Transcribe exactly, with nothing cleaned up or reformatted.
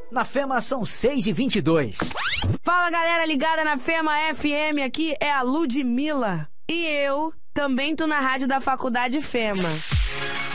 Na Fema são seis e vinte e dois. Fala, galera ligada na Fema F M, aqui é a Ludmilla. E eu também tô na rádio da Faculdade Fema.